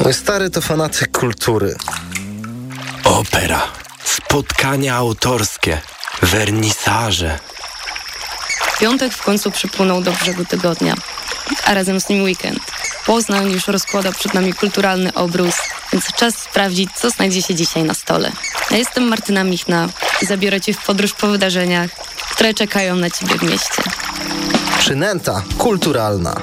Mój stary to fanatyk kultury. Opera, spotkania autorskie, wernisaże. Piątek w końcu przypłynął do brzegu tygodnia, a razem z nim weekend. Poznań już rozkłada przed nami kulturalny obrus, więc czas sprawdzić, co znajdzie się dzisiaj na stole. Ja jestem Martyna Michna i zabiorę Cię w podróż po wydarzeniach, które czekają na Ciebie w mieście. Przynęta kulturalna.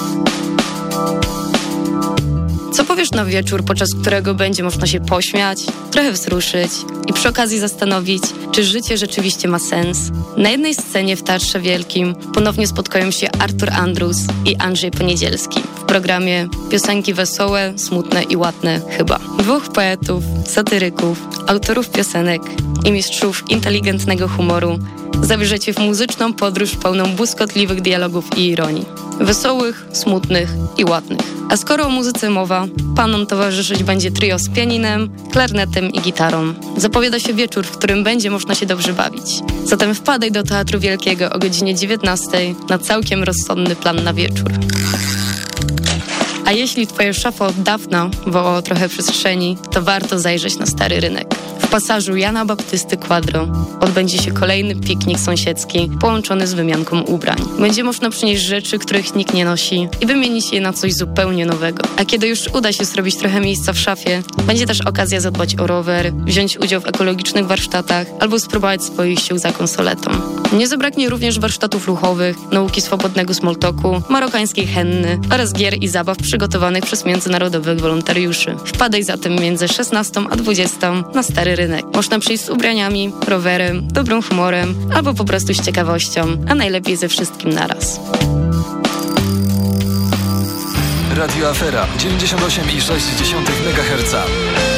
Co powiesz na wieczór, podczas którego będzie można się pośmiać, trochę wzruszyć i przy okazji zastanowić, czy życie rzeczywiście ma sens? Na jednej scenie w Teatrze Wielkim ponownie spotkają się Artur Andrus i Andrzej Poniedzielski w programie Piosenki wesołe, smutne i ładne chyba. Dwóch poetów, satyryków, autorów piosenek i mistrzów inteligentnego humoru zabierzecie w muzyczną podróż pełną błyskotliwych dialogów i ironii. Wesołych, smutnych i ładnych. A skoro o muzyce mowa, panom towarzyszyć będzie trio z pianinem, klarnetem i gitarą. Zapowiada się wieczór, w którym będzie można się dobrze bawić. Zatem wpadaj do Teatru Wielkiego o godzinie 19 na całkiem rozsądny plan na wieczór. A jeśli twoje szafa od dawna woła o trochę przestrzeni, to warto zajrzeć na Stary Rynek. W pasażu Jana Baptysty Quadro odbędzie się kolejny piknik sąsiedzki połączony z wymianką ubrań. Będzie można przynieść rzeczy, których nikt nie nosi i wymienić je na coś zupełnie nowego. A kiedy już uda się zrobić trochę miejsca w szafie, będzie też okazja zadbać o rower, wziąć udział w ekologicznych warsztatach albo spróbować swoich sił za konsoletą. Nie zabraknie również warsztatów ruchowych, nauki swobodnego smalltalku, marokańskiej henny oraz gier i zabaw przygotowanych przez międzynarodowych wolontariuszy. Wpadaj zatem między 16 a 20 na Stary Rynek. Można przyjść z ubraniami, rowerem, dobrym humorem albo po prostu z ciekawością, a najlepiej ze wszystkim naraz. Radio Afera 98,6 MHz.